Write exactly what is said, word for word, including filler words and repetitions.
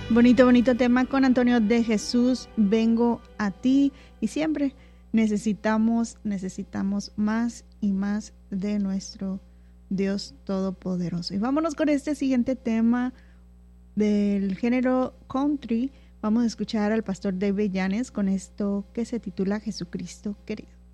Bonito, bonito tema con Antonio de Jesús, vengo a ti. Y siempre necesitamos, necesitamos más y más de nuestro Dios Todopoderoso. Y vámonos con este siguiente tema del género country. Vamos a escuchar al pastor David Yanes con esto que se titula Jesucristo querido.